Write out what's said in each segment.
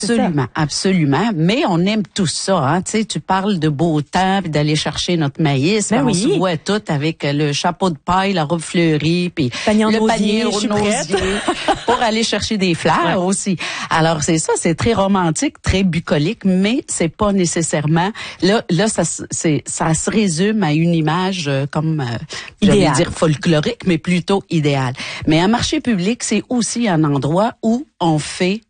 Absolument, absolument. Mais on aime tout ça, hein. Tu sais, tu parles de beau temps, puis d'aller chercher notre maïs. On se voit tout avec le chapeau de paille, la robe fleurie, puis le panier au nosier pour aller chercher des fleurs aussi. Alors c'est ça, c'est très romantique, très bucolique, mais c'est pas nécessairement. Là, ça se résume à une image comme j'allais dire folklorique, mais plutôt idéale. Mais un marché public, c'est aussi un endroit où on fait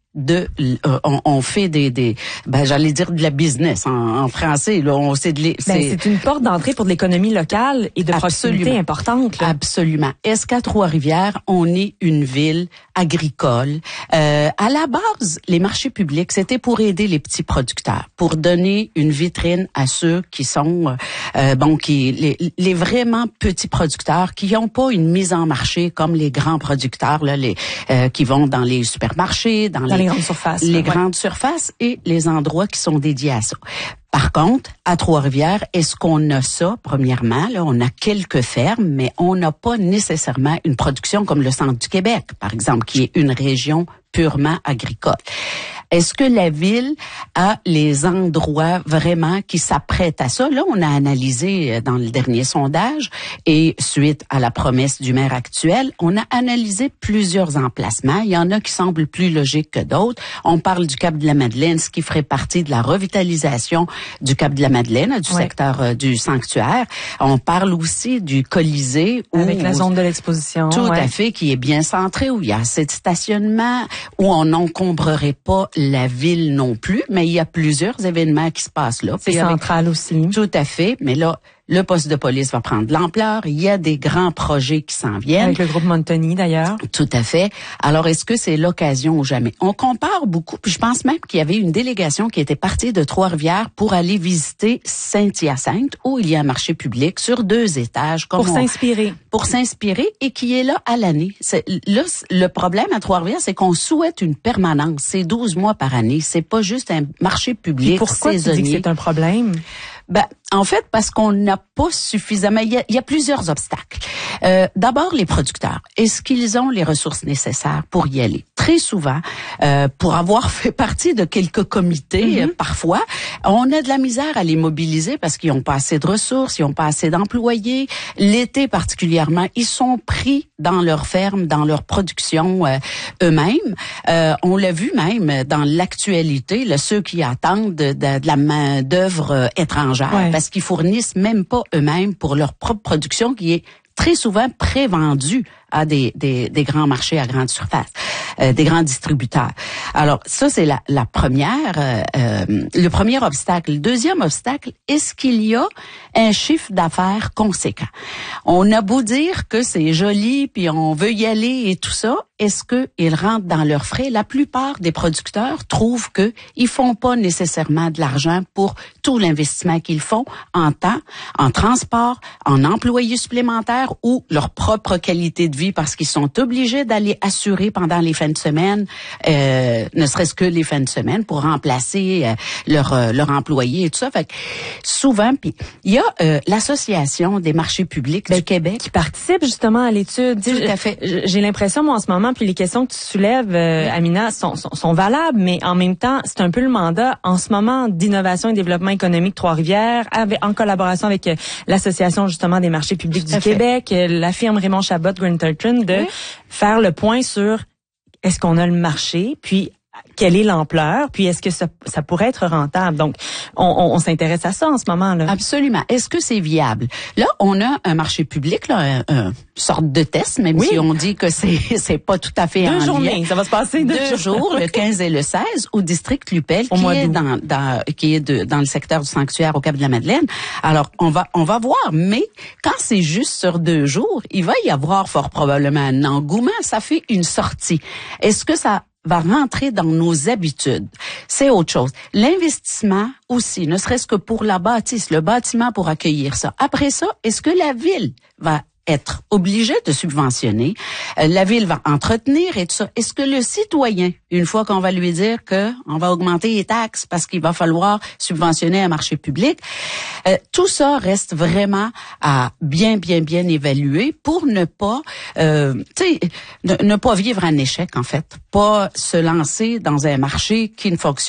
j'allais dire de la business en français là, c'est une porte d'entrée pour de l'économie locale et de proximité importante là. Absolument. Est-ce qu'à Trois-Rivières, on est une ville agricole? À la base, les marchés publics, c'était pour aider les petits producteurs, pour donner une vitrine à ceux qui sont les vraiment petits producteurs qui n'ont pas une mise en marché comme les grands producteurs là, qui vont dans les supermarchés, dans les grandes surfaces. Les grandes surfaces et les endroits qui sont dédiés à ça. Par contre, à Trois-Rivières, est-ce qu'on a ça? Premièrement, là, on a quelques fermes, mais on n'a pas nécessairement une production comme le centre du Québec, par exemple, qui est une région purement agricole. Est-ce que la ville a les endroits vraiment qui s'apprêtent à ça? Là, on a analysé dans le dernier sondage et suite à la promesse du maire actuel, on a analysé plusieurs emplacements. Il y en a qui semblent plus logiques que d'autres. On parle du Cap de la Madeleine, ce qui ferait partie de la revitalisation du Cap de la Madeleine, du secteur du sanctuaire. On parle aussi du Colisée. Avec la zone de l'exposition. Tout à fait, qui est bien centré, où il y a assez de stationnement, où on n'encombrerait pas la ville non plus, mais il y a plusieurs événements qui se passent là. C'est central aussi. Tout à fait, mais là, le poste de police va prendre de l'ampleur. Il y a des grands projets qui s'en viennent. Avec le groupe Montoni, d'ailleurs. Tout à fait. Alors, est-ce que c'est l'occasion ou jamais? On compare beaucoup, puis je pense même qu'il y avait une délégation qui était partie de Trois-Rivières pour aller visiter Saint-Hyacinthe, où il y a un marché public sur 2 étages. Pour s'inspirer. Pour s'inspirer et qui est là à l'année. Là, le problème à Trois-Rivières, c'est qu'on souhaite une permanence. C'est 12 mois par année. C'est pas juste un marché public pourquoi saisonnier. Tu dis que c'est un problème? En fait, parce qu'on n'a pas suffisamment... Il y a plusieurs obstacles. D'abord, les producteurs. Est-ce qu'ils ont les ressources nécessaires pour y aller? Très souvent, pour avoir fait partie de quelques comités, parfois, on a de la misère à les mobiliser parce qu'ils n'ont pas assez de ressources, ils n'ont pas assez d'employés. L'été particulièrement, ils sont pris dans leur ferme, dans leur production eux-mêmes. On l'a vu même dans l'actualité, là, ceux qui attendent de la main-d'œuvre étrangère parce qu'ils fournissent même pas eux-mêmes pour leur propre production qui est très souvent prévendue à des grands marchés à grande surface, des grands distributeurs. Alors, ça, c'est la première, le premier obstacle. Le deuxième obstacle, est-ce qu'il y a un chiffre d'affaires conséquent? On a beau dire que c'est joli, puis on veut y aller et tout ça, est-ce qu'ils rentrent dans leurs frais? La plupart des producteurs trouvent que ils font pas nécessairement de l'argent pour tout l'investissement qu'ils font en temps, en transport, en employés supplémentaires ou leur propre qualité de vie parce qu'ils sont obligés d'aller assurer pendant les fins de semaine, ne serait-ce que les fins de semaine pour remplacer leur employé et tout ça. Fait que souvent, puis il y a l'association des marchés publics du Québec qui participe justement à l'étude. Tout à fait. J'ai l'impression moi en ce moment, puis les questions que tu soulèves, Amina, sont valables, mais en même temps, c'est un peu le mandat en ce moment d'innovation et développement économique Trois-Rivières, en collaboration avec l'association justement des marchés publics du Québec, la firme Raymond Chabot Granthorton, de faire le point sur est-ce qu'on a le marché, puis quelle est l'ampleur, puis est-ce que ça pourrait être rentable. Donc, on s'intéresse à ça en ce moment là. Absolument. Est-ce que c'est viable? Là, on a un marché public, là, une sorte de test, même si on dit que c'est pas tout à fait 2 journées, ça va se passer 2 jours, le 15 et le 16, au district Lupel, qui est dans le secteur du sanctuaire au Cap de la Madeleine. Alors, on va voir, mais quand c'est juste sur 2 jours, il va y avoir fort probablement un engouement. Ça fait une sortie. Est-ce que ça va rentrer dans nos habitudes? C'est autre chose. L'investissement aussi, ne serait-ce que pour la bâtisse, le bâtiment pour accueillir ça. Après ça, est-ce que la ville va être obligée de subventionner? La ville va entretenir et tout ça. Est-ce que le citoyen, une fois qu'on va lui dire que on va augmenter les taxes parce qu'il va falloir subventionner un marché public, tout ça reste vraiment à bien évaluer pour ne pas, ne pas vivre un échec en fait, pas se lancer dans un marché qui ne fonctionne